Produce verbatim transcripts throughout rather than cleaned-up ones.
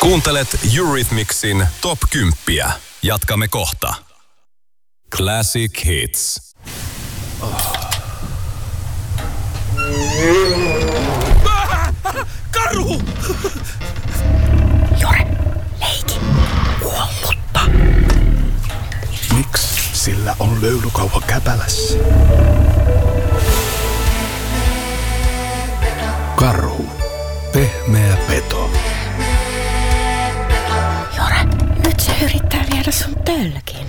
Kuuntelet Eurythmicsin Top kymmenen. Jatkamme kohta. Classic Hits. Oh. Karhu! Jore, leiki. Kuollutta. Miksi sillä on löylykauha käpälässä? Karhu. Pehmeä peto. Jore, nyt se yrittää viedä sun tölkin.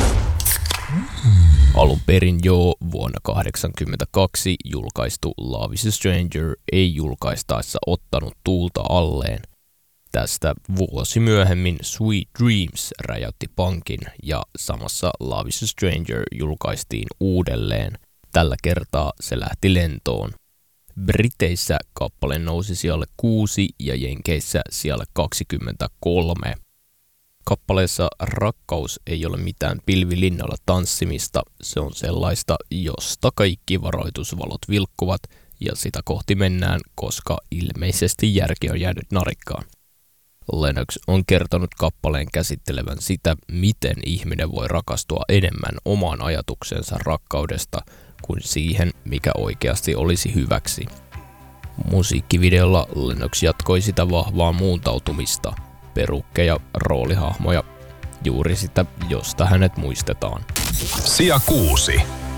Alun perin jo vuonna kahdeksankymmentäkaksi julkaistu Love is a Stranger ei julkaistaessa ottanut tuulta alleen. Tästä vuosi myöhemmin Sweet Dreams räjäytti pankin ja samassa Love is a Stranger julkaistiin uudelleen. Tällä kertaa se lähti lentoon. Briteissä kappale nousi sijalle kuusi ja Jenkeissä sijalle kaksikymmentäkolme. Kappaleessa rakkaus ei ole mitään pilvilinnalla tanssimista, se on sellaista, josta kaikki varoitusvalot vilkkuvat ja sitä kohti mennään, koska ilmeisesti järki on jäänyt narikkaan. Lennox on kertonut kappaleen käsittelevän sitä, miten ihminen voi rakastua enemmän omaan ajatuksensa rakkaudesta kuin siihen, mikä oikeasti olisi hyväksi. Musiikkivideolla Lennox jatkoi sitä vahvaa muuntautumista, perukkeja, roolihahmoja, juuri sitä, josta hänet muistetaan. Sija kuusi.